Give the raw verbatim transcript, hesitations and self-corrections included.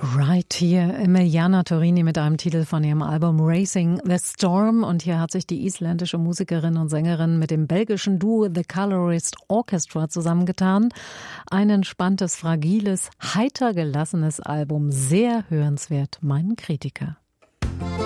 Right hier, Emiliana Torini mit einem Titel von ihrem Album Racing the Storm. Und hier hat sich die isländische Musikerin und Sängerin mit dem belgischen Duo The Colorist Orchestra zusammengetan. Ein entspanntes, fragiles, heiter gelassenes Album, sehr hörenswert, meinen Kritiker.